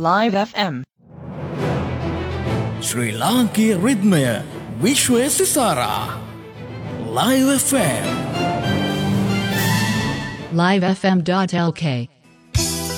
Live FM. ශ්‍රී ලාංකීය රිද්මය විශ්වය සිසාරා Live FM. livefm.lk